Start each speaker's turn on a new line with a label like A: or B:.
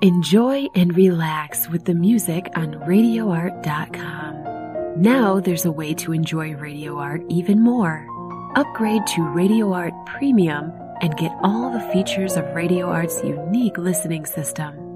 A: Enjoy and relax with the music on RadioArt.com. Now there's a way to enjoy Radio Art even more. Upgrade to Radio Art Premium and get all the features of Radio Art's unique listening system.